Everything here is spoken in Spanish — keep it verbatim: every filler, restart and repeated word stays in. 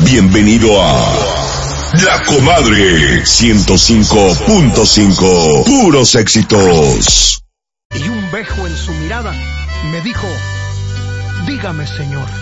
Bienvenido a La Comadre ciento cinco punto cinco. Puros éxitos. Y un bejo en su mirada me dijo: dígame, señor.